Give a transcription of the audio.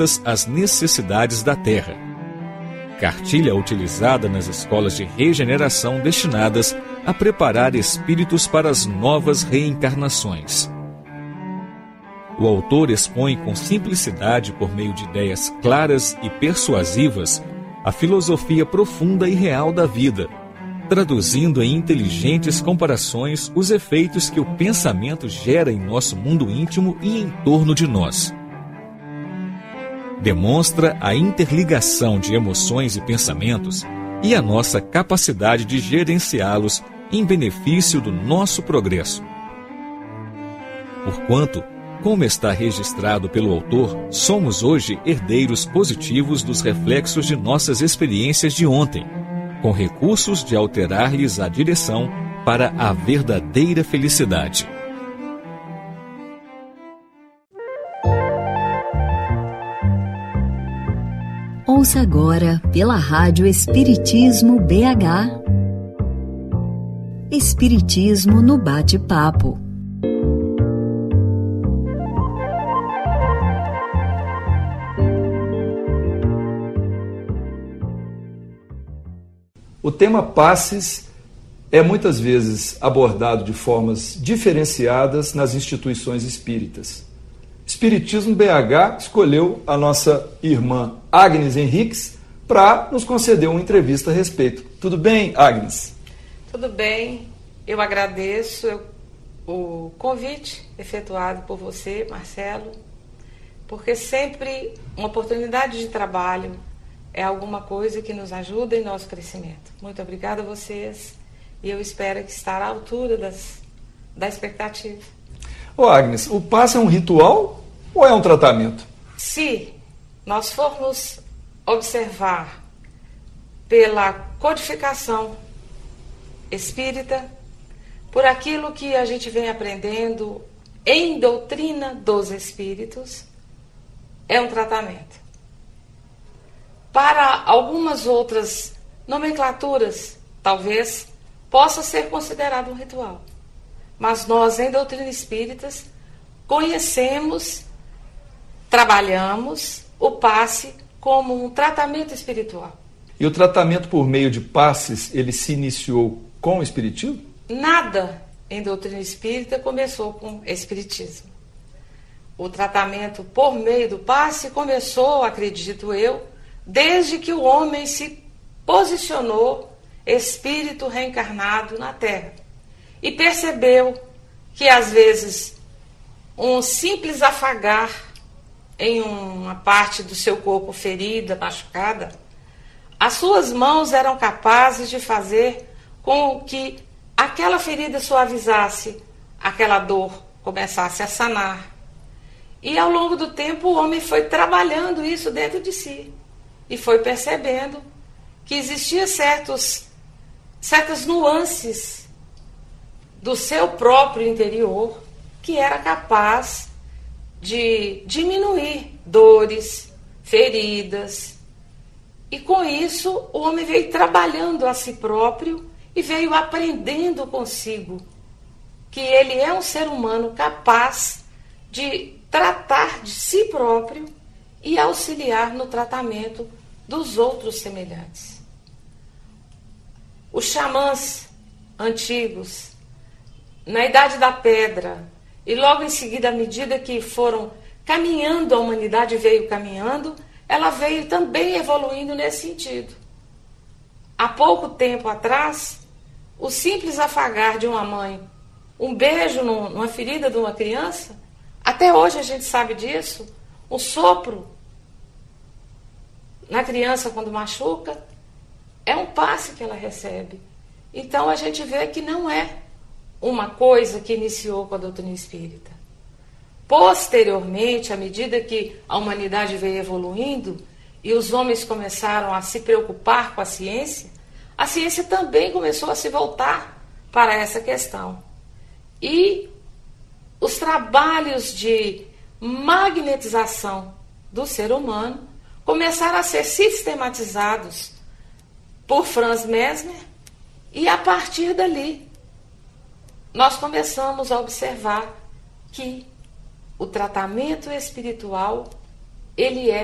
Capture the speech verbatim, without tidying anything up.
respostas às necessidades da Terra. Cartilha utilizada nas escolas de regeneração destinadas a preparar espíritos para as novas reencarnações. O autor expõe com simplicidade, por meio de ideias claras e persuasivas, a filosofia profunda e real da vida, traduzindo em inteligentes comparações os efeitos que o pensamento gera em nosso mundo íntimo e em torno de nós. Demonstra a interligação de emoções e pensamentos e a nossa capacidade de gerenciá-los em benefício do nosso progresso. Porquanto, como está registrado pelo autor, somos hoje herdeiros positivos dos reflexos de nossas experiências de ontem, com recursos de alterar-lhes a direção para a verdadeira felicidade. Ouça agora pela Rádio Espiritismo B H. Espiritismo no bate-papo. O tema passes é muitas vezes abordado de formas diferenciadas nas instituições espíritas. Espiritismo B H escolheu a nossa irmã Agnes Henriques para nos conceder uma entrevista a respeito. Tudo bem, Agnes? Tudo bem, eu agradeço o convite efetuado por você, Marcelo, porque sempre uma oportunidade de trabalho é alguma coisa que nos ajuda em nosso crescimento. Muito obrigada a vocês e eu espero que estar à altura das, da expectativa. Ô Agnes, o passe é um ritual ou é um tratamento? Se nós formos observar pela codificação espírita, por aquilo que a gente vem aprendendo em doutrina dos espíritos, é um tratamento. Para algumas outras nomenclaturas, talvez possa ser considerado um ritual. Mas nós, em doutrina espíritas, conhecemos, trabalhamos o passe como um tratamento espiritual. E o tratamento por meio de passes, ele se iniciou com o espiritismo? Nada em doutrina espírita começou com espiritismo. O tratamento por meio do passe começou, acredito eu, desde que o homem se posicionou espírito reencarnado na Terra e percebeu que às vezes um simples afagar em uma parte do seu corpo ferida, machucada, as suas mãos eram capazes de fazer com que aquela ferida suavizasse, aquela dor começasse a sanar. E ao longo do tempo o homem foi trabalhando isso dentro de si e foi percebendo que existia certos, certas nuances do seu próprio interior que era capaz de diminuir dores, feridas. E com isso o homem veio trabalhando a si próprio e veio aprendendo consigo que ele é um ser humano capaz de tratar de si próprio e auxiliar no tratamento dos outros semelhantes. Os xamãs antigos, na Idade da Pedra, e logo em seguida, à medida que foram caminhando, a humanidade veio caminhando, ela veio também evoluindo nesse sentido. Há pouco tempo atrás, o simples afagar de uma mãe, um beijo numa ferida de uma criança, até hoje a gente sabe disso, um sopro na criança quando machuca, é um passe que ela recebe. Então a gente vê que não é uma coisa que iniciou com a doutrina espírita. Posteriormente, à medida que a humanidade veio evoluindo e os homens começaram a se preocupar com a ciência, a ciência também começou a se voltar para essa questão. E os trabalhos de magnetização do ser humano começaram a ser sistematizados por Franz Mesmer e a partir dali nós começamos a observar que o tratamento espiritual ele é